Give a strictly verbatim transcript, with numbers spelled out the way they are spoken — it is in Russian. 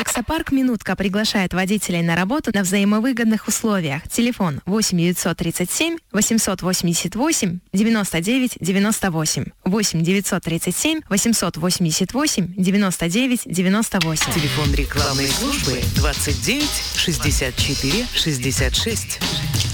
Таксопарк «Минутка» приглашает водителей на работу на взаимовыгодных условиях. Телефон восемь девятьсот тридцать семь восемьсот восемьдесят восемь девяносто девять девяносто восемь. восемь девятьсот тридцать семь восемьсот восемьдесят восемь девяносто девять девяносто восемь. Телефон рекламной службы двадцать девять шестьдесят четыре шестьдесят шесть.